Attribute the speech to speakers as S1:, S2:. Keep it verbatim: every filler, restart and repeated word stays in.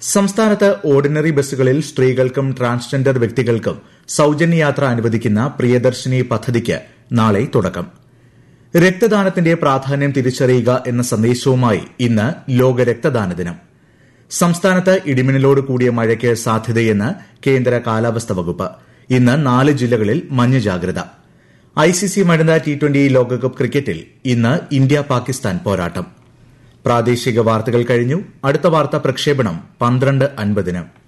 S1: സംസ്ഥാനത്ത് ഓർഡിനറി ബസ്സുകളിൽ സ്ത്രീകൾക്കും ട്രാൻസ്ജെൻഡർ വ്യക്തികൾക്കും സൌജന്യ യാത്ര അനുവദിക്കുന്ന പ്രിയദർശിനി പദ്ധതിക്ക് നാളെ തുടക്കം. രക്തദാനത്തിന്റെ പ്രാധാന്യം തിരിച്ചറിയുക എന്ന സന്ദേശവുമായി ഇന്ന് ലോക രക്തദാന ദിനം. സംസ്ഥാനത്ത് ഇടിമിന്നലോട് കൂടിയ മഴയ്ക്ക് സാധ്യതയെന്ന് കേന്ദ്ര കാലാവസ്ഥാ വകുപ്പ്. ഇന്ന് നാല് ജില്ലകളിൽ മഞ്ഞ ജാഗ്രത. ഐസിസി വനിതാ ടി ട്വന്റി ലോകകപ്പ് ക്രിക്കറ്റിൽ ഇന്ന് ഇന്ത്യ പാകിസ്ഥാൻ പോരാട്ടം. പ്രാദേശിക വാർത്തകൾ കഴിഞ്ഞു. അടുത്ത വാർത്താ പ്രക്ഷേപണം പന്ത്രണ്ട് അൻപതിന്.